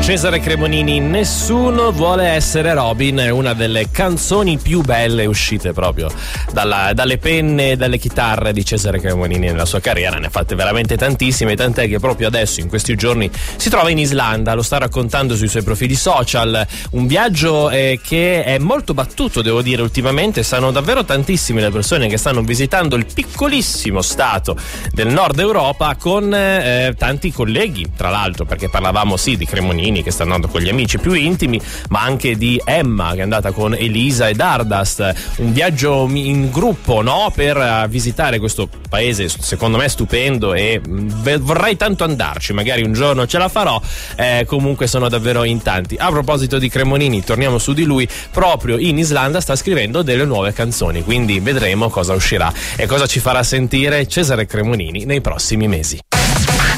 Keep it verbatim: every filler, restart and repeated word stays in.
Cesare Cremonini, Nessuno vuole essere Robin, è una delle canzoni più belle uscite proprio dalla, dalle penne e dalle chitarre di Cesare Cremonini nella sua carriera. Ne ha fatte veramente tantissime, tant'è che proprio adesso, in questi giorni, si trova in Islanda, lo sta raccontando sui suoi profili social, un viaggio eh, che è molto battuto, devo dire, ultimamente. Stanno davvero tantissime le persone che stanno visitando il piccolissimo stato del nord Europa con eh, tanti colleghi, tra l'altro, perché parlavamo sì di Cremonini che sta andando con gli amici più intimi, ma anche di Emma che è andata con Elisa ed Ardast, un viaggio in gruppo, no? Per uh, visitare questo paese secondo me stupendo e mh, vorrei tanto andarci, magari un giorno ce la farò. Eh, comunque sono davvero in tanti. A proposito di Cremonini, torniamo su di lui, proprio in Islanda sta scrivendo delle nuove canzoni, quindi vedremo cosa uscirà e cosa ci farà sentire Cesare Cremonini nei prossimi mesi.